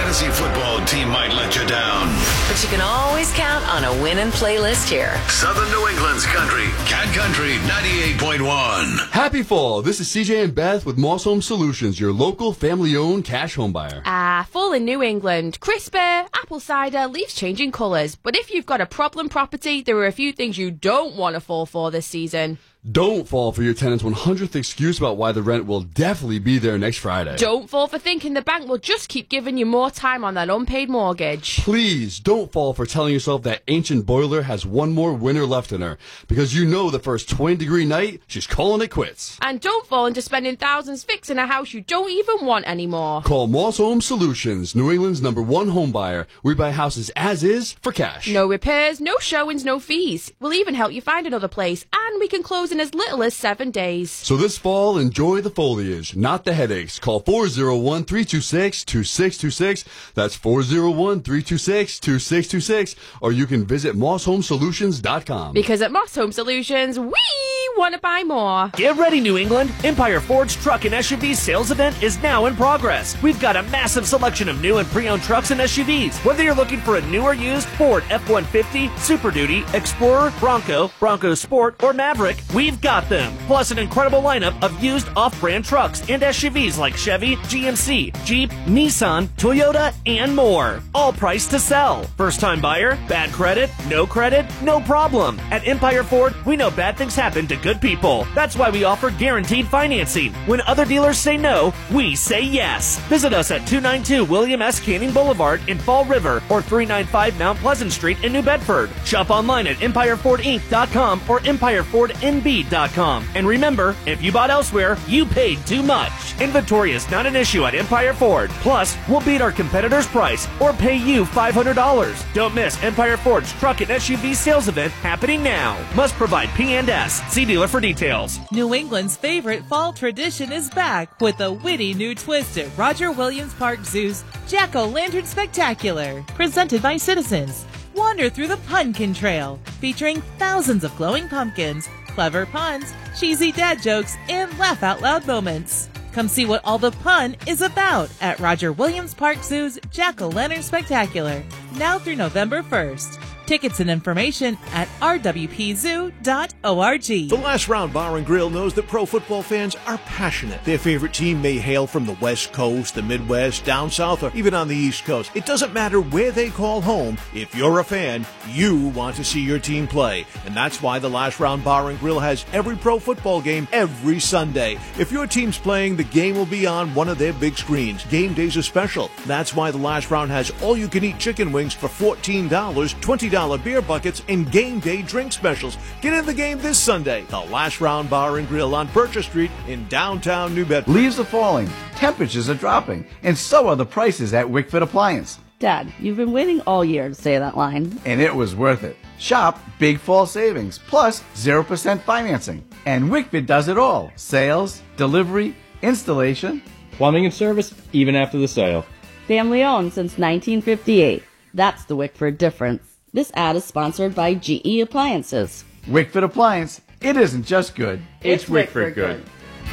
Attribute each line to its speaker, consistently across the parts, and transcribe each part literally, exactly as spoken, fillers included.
Speaker 1: fantasy football team might let you down.
Speaker 2: But you can always count on a win and play list here.
Speaker 1: Southern New England's country, Cat Country ninety-eight point one.
Speaker 3: Happy fall. This is C J and Beth with Moss Home Solutions, your local family-owned cash home buyer.
Speaker 4: Ah, fall in New England. Crisper, apple cider, leaves changing colours. But if you've got a problem property, there are a few things you don't want to fall for this season.
Speaker 3: Don't fall for your tenant's one hundredth excuse about why the rent will definitely be there next Friday.
Speaker 4: Don't fall for thinking the bank will just keep giving you more time on that unpaid mortgage.
Speaker 3: Please don't fall for telling yourself that ancient boiler has one more winter left in her, because you know the first twenty degree night, she's calling it quits.
Speaker 4: And don't fall into spending thousands fixing a house you don't even want anymore.
Speaker 3: Call Moss Home Solutions, New England's number one home buyer. We buy houses as is for cash.
Speaker 4: No repairs, no showings, no fees. We'll even help you find another place, and we can close in as little as seven days.
Speaker 3: So this fall, enjoy the foliage, not the headaches. Call four oh one, three two six, two six two six. That's four oh one, three two six, two six two six. Or you can visit moss home solutions dot com.
Speaker 4: Because at Moss Home Solutions, we want to buy more.
Speaker 5: Get ready, New England. Empire Ford's truck and S U V sales event is now in progress. We've got a massive selection of new and pre-owned trucks and S U Vs. Whether you're looking for a new or used Ford F one fifty, Super Duty, Explorer, Bronco, Bronco Sport, or Maverick, we've got them. Plus an incredible lineup of used off-brand trucks and S U Vs like Chevy, G M C, Jeep, Nissan, Toyota, and more. All priced to sell. First-time buyer? Bad credit? No credit? No problem. At Empire Ford, we know bad things happen to good people. That's why we offer guaranteed financing. When other dealers say no, we say yes. Visit us at two ninety-two William S. Canning Boulevard in Fall River or three ninety-five Mount Pleasant Street in New Bedford. Shop online at empire ford inc dot com or empire ford n b dot com. And remember, if you bought elsewhere, you paid too much. Inventory is not an issue at Empire Ford. Plus, we'll beat our competitor's price or pay you five hundred dollars. Don't miss Empire Ford's truck and S U V sales event happening now. Must provide P and S. See dealer for details.
Speaker 6: New England's favorite fall tradition is back with a witty new twist at Roger Williams Park Zoo's Jack-O-Lantern Spectacular. Presented by Citizens. Wander through the Pumpkin Trail, featuring thousands of glowing pumpkins, clever puns, cheesy dad jokes, and laugh-out-loud moments. Come see what all the pun is about at Roger Williams Park Zoo's Jack-O-Lantern Spectacular, now through November first. Tickets and information at r w p zoo dot org.
Speaker 7: The Last Round Bar and Grill knows that pro football fans are passionate. Their favorite team may hail from the West Coast, the Midwest, down south, or even on the East Coast. It doesn't matter where they call home. If you're a fan, you want to see your team play. And that's why the Last Round Bar and Grill has every pro football game every Sunday. If your team's playing, the game will be on one of their big screens. Game days are special. That's why the Last Round has all-you-can-eat chicken wings for fourteen dollars, twenty dollars beer buckets, and game day drink specials. Get in the game this Sunday. The Last Round Bar and Grill on Bircher Street in downtown New Bedford.
Speaker 8: Leaves are falling, temperatures are dropping, and so are the prices at Wickford Appliance.
Speaker 9: Dad, you've been waiting all year to say that line.
Speaker 8: And it was worth it. Shop Big Fall Savings, plus zero percent financing. And Wickford does it all. Sales, delivery, installation,
Speaker 10: plumbing and service, even after the sale.
Speaker 9: Family owned since nineteen fifty-eight. That's the Wickford difference. This ad is sponsored by G E Appliances.
Speaker 8: Wickford Appliance, it isn't just good.
Speaker 10: It's, it's Wickford, Wickford good.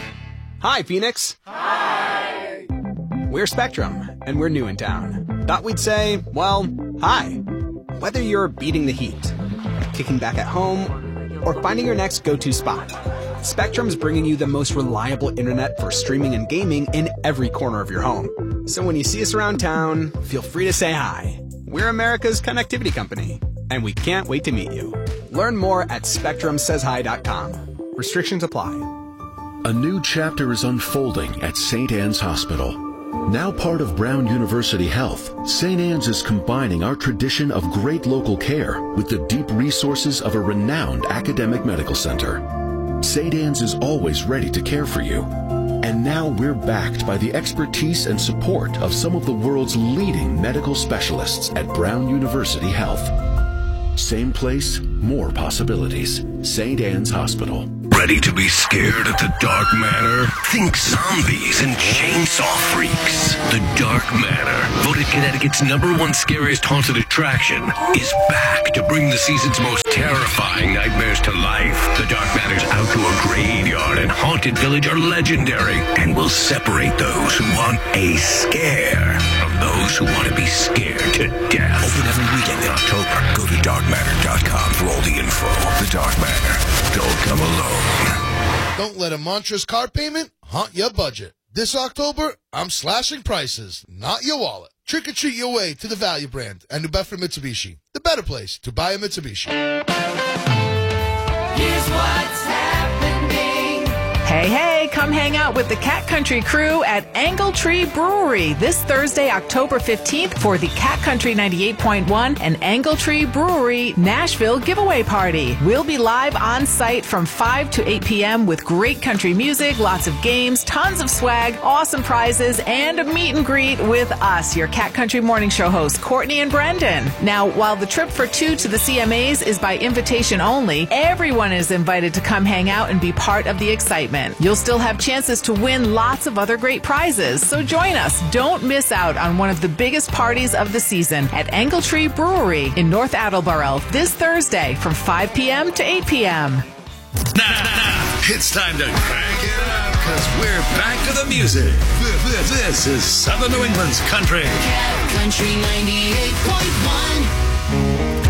Speaker 11: Hi, Phoenix.
Speaker 12: Hi.
Speaker 11: We're Spectrum, and we're new in town. Thought we'd say, well, hi. Whether you're beating the heat, kicking back at home, or finding your next go-to spot, Spectrum's bringing you the most reliable internet for streaming and gaming in every corner of your home. So when you see us around town, feel free to say hi. We're America's connectivity company, and we can't wait to meet you. Learn more at spectrum says hi dot com. Restrictions apply.
Speaker 13: A new chapter is unfolding at Saint Anne's Hospital. Now part of Brown University Health, Saint Anne's is combining our tradition of great local care with the deep resources of a renowned academic medical center. Saint Anne's is always ready to care for you. And now we're backed by the expertise and support of some of the world's leading medical specialists at Brown University Health. Same place, more possibilities. Saint Anne's Hospital.
Speaker 1: Ready to be scared at the Dark Manor? Think zombies and chainsaw freaks. The Dark Manor, voted Connecticut's number one scariest haunted attraction, is back to bring the season's most terrifying nightmares to life. The Dark Manor's outdoor graveyard and haunted village are legendary and will separate those who want a scare from from those who want to be scared to death. Open every weekend in October. Go to dark matter dot com for all the info. The Dark Matter. Don't come alone.
Speaker 12: Don't let a Montrose car payment haunt your budget. This October, I'm slashing prices, not your wallet. Trick or treat your way to the value brand and New Bedford Mitsubishi, the better place to buy a Mitsubishi.
Speaker 14: Here's what's happening. Hey, hey, come hang out with the Cat Country crew at Angle Tree Brewery this Thursday, October fifteenth for the Cat Country ninety-eight point one and Angle Tree Brewery Nashville giveaway party. We'll be live on site from five to eight p.m. with great country music, lots of games, tons of swag, awesome prizes, and a meet and greet with us, your Cat Country Morning Show hosts, Courtney and Brendan. Now, while the trip for two to the C M As is by invitation only, everyone is invited to come hang out and be part of the excitement. You'll still have chances to win lots of other great prizes, so join us. Don't miss out on one of the biggest parties of the season at Angle Tree Brewery in North Attleboro this Thursday from five p.m. to eight p.m.
Speaker 1: Now, now, it's time to crank it up, because we're back to the music. This, this is Southern New England's country.
Speaker 14: Cat Country ninety-eight point one.